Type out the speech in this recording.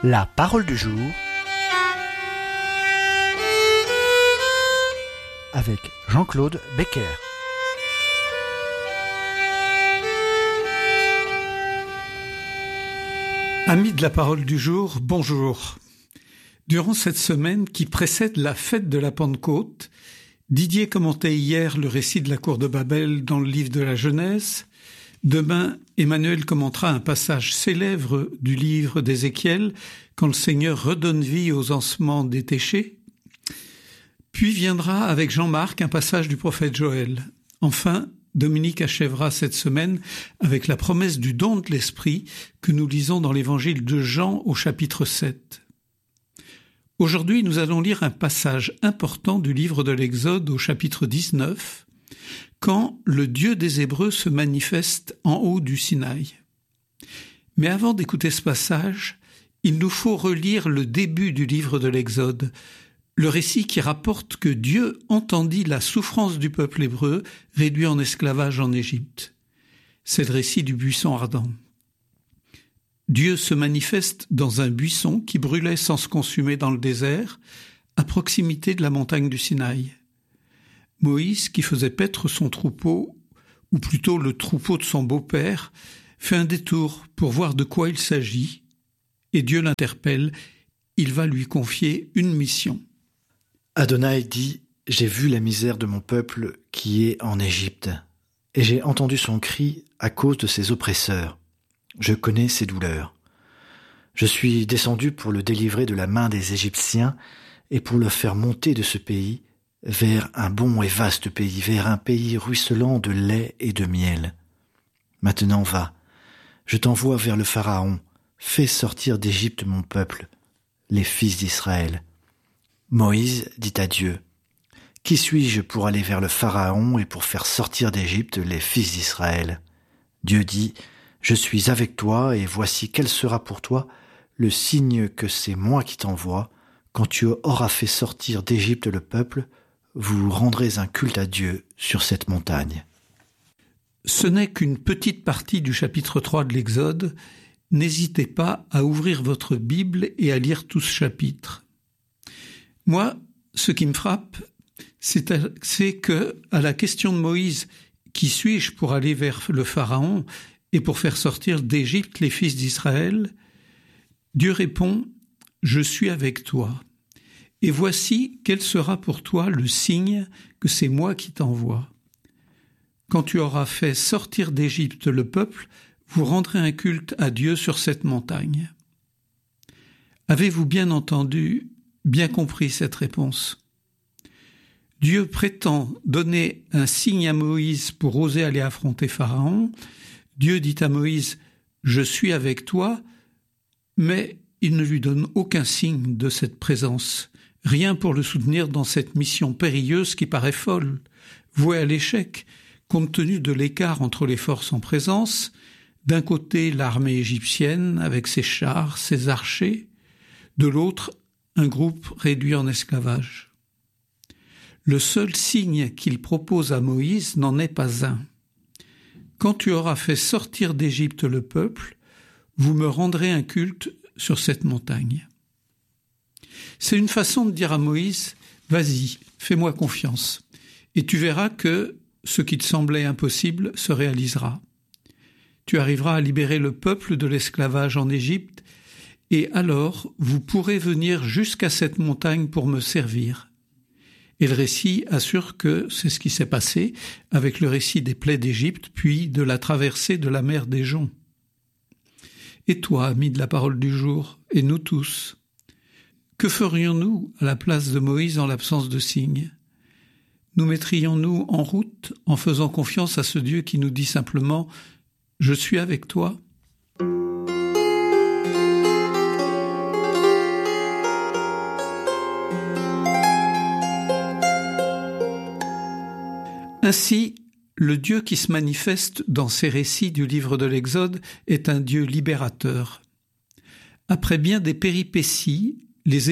La parole du jour avec Jean-Claude Becker. Amis de la parole du jour, bonjour. Durant cette semaine qui précède la fête de la Pentecôte, Didier commentait hier le récit de la cour de Babel dans le livre de la Genèse. Demain, Emmanuel commentera un passage célèbre du livre d'Ézéchiel, quand le Seigneur redonne vie aux ossements desséchés. Puis viendra avec Jean-Marc un passage du prophète Joël. Enfin, Dominique achèvera cette semaine avec la promesse du don de l'Esprit que nous lisons dans l'évangile de Jean au chapitre 7. Aujourd'hui, nous allons lire un passage important du livre de l'Exode au chapitre 19, quand le Dieu des Hébreux se manifeste en haut du Sinaï. Mais avant d'écouter ce passage, il nous faut relire le début du livre de l'Exode, le récit qui rapporte que Dieu entendit la souffrance du peuple hébreu réduit en esclavage en Égypte. C'est le récit du buisson ardent. Dieu se manifeste dans un buisson qui brûlait sans se consumer dans le désert, à proximité de la montagne du Sinaï. Moïse, qui faisait paître son troupeau, ou plutôt le troupeau de son beau-père, fait un détour pour voir de quoi il s'agit, et Dieu l'interpelle, il va lui confier une mission. Adonai dit : j'ai vu la misère de mon peuple qui est en Égypte, et j'ai entendu son cri à cause de ses oppresseurs. Je connais ses douleurs. Je suis descendu pour le délivrer de la main des Égyptiens et pour le faire monter de ce pays vers un bon et vaste pays, vers un pays ruisselant de lait et de miel. Maintenant va, je t'envoie vers le Pharaon, fais sortir d'Égypte mon peuple, les fils d'Israël. Moïse dit à Dieu : qui suis-je pour aller vers le Pharaon et pour faire sortir d'Égypte les fils d'Israël ? Dieu dit : je suis avec toi, et voici quel sera pour toi le signe que c'est moi qui t'envoie. Quand tu auras fait sortir d'Égypte le peuple, vous rendrez un culte à Dieu sur cette montagne. Ce n'est qu'une petite partie du chapitre 3 de l'Exode. N'hésitez pas à ouvrir votre Bible et à lire tout ce chapitre. Moi, ce qui me frappe, c'est que, à la question de Moïse, qui suis-je pour aller vers le Pharaon et pour faire sortir d'Égypte les fils d'Israël, Dieu répond : je suis avec toi. Et voici quel sera pour toi le signe que c'est moi qui t'envoie. Quand tu auras fait sortir d'Égypte le peuple, vous rendrez un culte à Dieu sur cette montagne. Avez-vous bien entendu, bien compris cette réponse ? Dieu prétend donner un signe à Moïse pour oser aller affronter Pharaon. Dieu dit à Moïse : je suis avec toi, mais il ne lui donne aucun signe de cette présence. Rien pour le soutenir dans cette mission périlleuse qui paraît folle, vouée à l'échec, compte tenu de l'écart entre les forces en présence, d'un côté l'armée égyptienne avec ses chars, ses archers, de l'autre un groupe réduit en esclavage. Le seul signe qu'il propose à Moïse n'en est pas un. Quand tu auras fait sortir d'Égypte le peuple, vous me rendrez un culte sur cette montagne. C'est une façon de dire à Moïse : vas-y, fais-moi confiance, et tu verras que ce qui te semblait impossible se réalisera. Tu arriveras à libérer le peuple de l'esclavage en Égypte, et alors vous pourrez venir jusqu'à cette montagne pour me servir. Et le récit assure que c'est ce qui s'est passé avec le récit des plaies d'Égypte, puis de la traversée de la mer des Joncs. Et toi, ami de la parole du jour, et nous tous, que ferions-nous à la place de Moïse en l'absence de signe ? Nous mettrions-nous en route en faisant confiance à ce Dieu qui nous dit simplement « Je suis avec toi » ? Ainsi, le Dieu qui se manifeste dans ces récits du livre de l'Exode est un Dieu libérateur. Après bien des péripéties, les